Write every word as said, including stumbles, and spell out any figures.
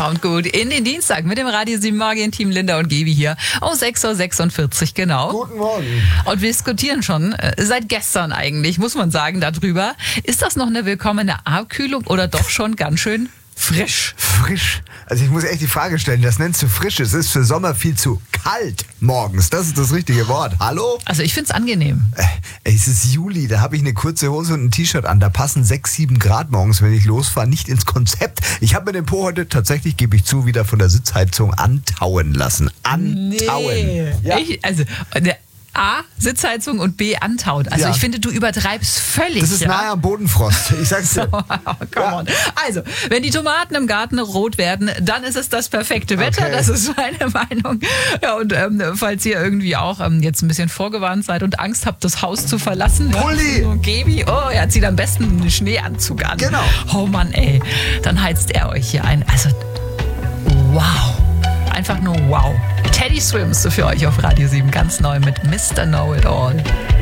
Kommt gut in den Dienstag mit dem Radio sieben Morgen Team Linda und Gaby hier um sechs Uhr sechsundvierzig genau. Guten Morgen. Und wir diskutieren schon äh, seit gestern eigentlich, muss man sagen, darüber. Ist das noch eine willkommene Abkühlung oder doch schon ganz schön frisch? Frisch. Also ich muss echt die Frage stellen, das nennst du frisch. Es ist für Sommer viel zu kalt morgens. Das ist das richtige Wort. Hallo? Also ich find's angenehm. Äh, es ist Juli, da habe ich eine kurze Hose und ein T-Shirt an. Da passen sechs, sieben Grad morgens, wenn ich losfahre, nicht ins Konzept. Ich habe mir den Po heute tatsächlich, gebe ich zu, wieder von der Sitzheizung antauen lassen. Antauen. Nee. Ja. Ich, also der A, Sitzheizung und B, antaut. Also Ja. ich finde, du übertreibst völlig. Das ist ja? nahe am Bodenfrost. Ich sag's dir. So, come on. Also, wenn die Tomaten im Garten rot werden, dann ist es das perfekte Wetter. Okay. Das ist meine Meinung. Ja, und ähm, falls ihr irgendwie auch ähm, jetzt ein bisschen vorgewarnt seid und Angst habt, das Haus zu verlassen. Pulli! Ja, so Gaby, oh, er zieht am besten einen Schneeanzug an. Genau. Oh Mann, ey. Dann heizt er euch hier ein. Also, wow. Einfach nur wow. Teddy Swims für euch auf Radio sieben, ganz neu mit Mister Know It All.